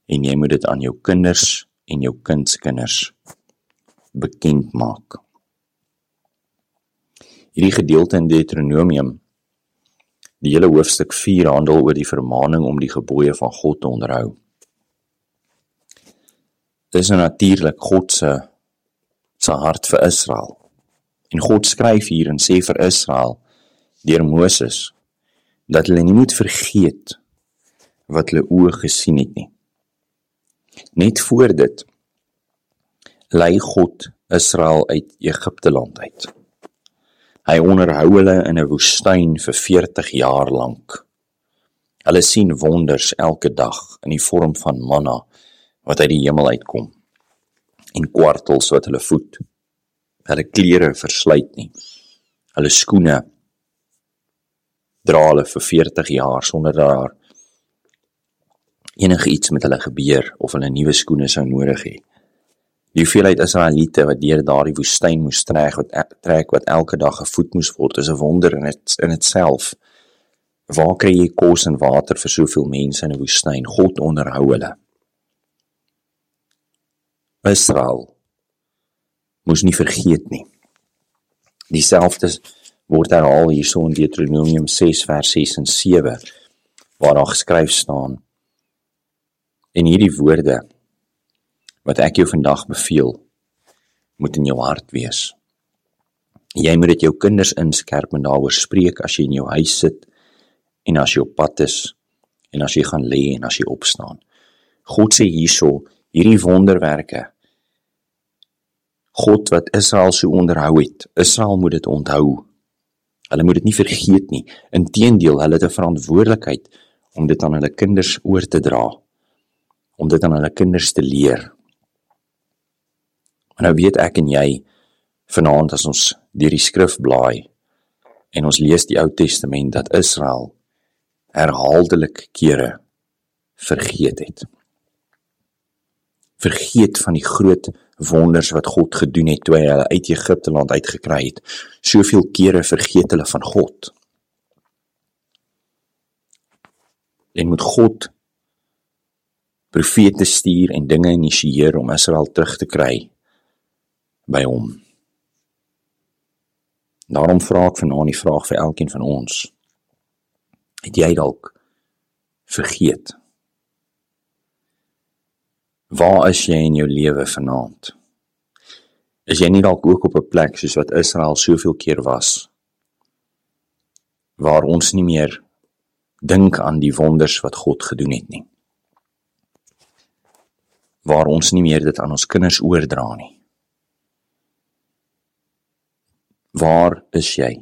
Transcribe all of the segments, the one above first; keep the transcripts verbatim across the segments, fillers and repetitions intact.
en jy moet dit aan jou kinders en jou kindskinders bekend maak. Hierdie gedeelte in Deuteronomium, die hele hoofstuk vier handel oor die vermaning om die gebooie van God te onderhou. Dit is nou natuurlik God se sy hart vir Israel. En God skryf hier en sê vir Israel, deur Moses, dat hulle nie moet vergeet wat hulle oë gesien het nie. Net voor dit, lei God Israel uit Egipte land uit. Hy onderhou hulle in 'n woestyn vir veertig jaar lank. Hulle sien wonders elke dag in die vorm van manna wat uit die hemel uitkom en kwartels wat hulle voed. Hulle klere versluit nie. Hulle skoene dra hulle vir veertig jaar sonder dat daar enige iets met hulle gebeur of hulle nuwe skoene sou nodig hê. Die hoeveelheid Israeliete wat deur daardie woestyn moes trek wat, trek wat elke dag gevoed moes word, is 'n wonder in het, in het self. Waar kry jy kos en water vir soveel mense in 'n woestyn? God onderhou hulle. Israel moes nie vergeet nie. Dieselfde word herhaal hierso in Deuteronomium ses vers ses en sewe, waar daar geskryf staan, en hierdie woorde, wat ek jou vandag beveel, moet in jou hart wees. Jy moet dit jou kinders inskerp en daaroor spreek as jy in jou huis sit, en as jy op pad is, en as jy gaan lê en as jy opstaan. God sê hierso, hierdie wonderwerke, God wat Israel so onderhou het, Israel moet dit onthou. Hulle moet dit nie vergeet nie. Inteendeel, hulle het 'n verantwoordelikheid om dit aan hulle kinders oor te dra, om dit aan hulle kinders te leer. En nou weet ek en jy, vanaand as ons deur die skrif blaai, en ons lees die Ou Testament, dat Israel herhaaldelik kere vergeet het. Vergeet van die groot wonders wat God gedoen het, toe hy hulle uit Egipte land uitgekry het. Soveel kere vergeet hulle van God. En moet God profete stuur en dinge initieer om Israel terug te kry by hom. Daarom vra ek vanaand die vraag vir elkeen van ons. Het jy dalk vergeet? Waar is jy in jou lewe vanaand? Is jy nie dalk ook op 'n plek soos wat Israel soveel keer was, waar ons nie meer dink aan die wonders wat God gedoen het nie? Waar ons nie meer dit aan ons kinders oordra nie? Waar is jy?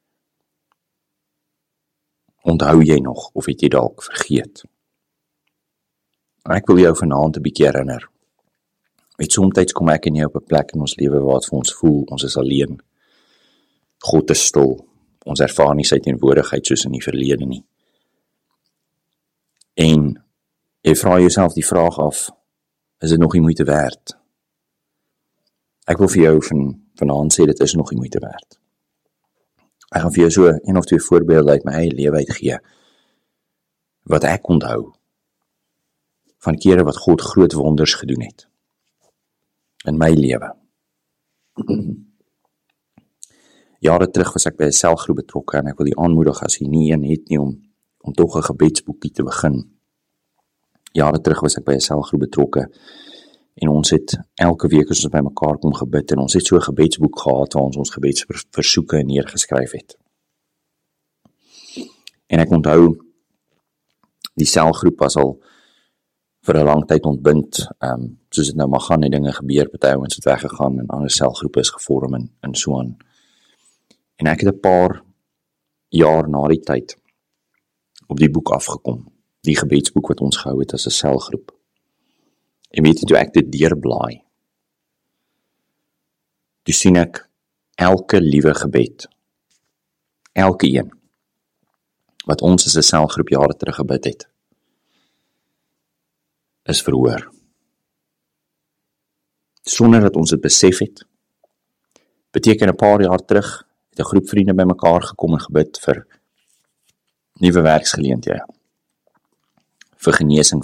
Onthou jy nog, of het jy dalk vergeet? Ek wil jou vanaand 'n bietjie herinner. Weet, soms kom ek en jy op 'n plek in ons lewe waar het vir ons voel, ons is alleen. God is stil. Ons ervaar nie sy teenwoordigheid soos in die verlede nie. En jy vra jouself die vraag af, is dit nog die moeite werd? Ek wil vir jou van, vanaand sê, dit is nog die moeite werd. Ek gaan vir jou so een of twee voorbeelde uit my eie lewe uitgee, wat ek onthou, van kere wat God groot wonders gedoen het, in my lewe. Jare terug was ek by 'n selgroep betrokke, en ek wil die aanmoedig as jy nie een het nie, om, om toch 'n gebedsboekie te begin. Jare terug was ek by 'n selgroep betrokke, en ons het elke week as ons by mekaar kom gebid, en ons het so 'n gebedsboek gehad, waar ons ons gebedsversoeke neergeskryf het. En ek onthou, die selgroep was al vir 'n lang tyd ontbind, um, soos dit nou maar gaan, die dinge gebeur, party ouens het weggegaan, en ander selgroepe is gevorm, en, en so aan. En ek het 'n paar jaar na die tyd, op die boek afgekom, die gebedsboek wat ons gehou het as 'n selgroep. En weet jy, toe ek dit deurblaai, toe sien ek elke liewe gebed, elke een, wat ons as 'n selgroep jare terug gebid het, is verhoor. Sonder dat ons het besef het, beteken 'n paar jaar terug, het 'n groep vriende by mekaar gekom en gebid vir nuwe werksgeleenthede, vir genesing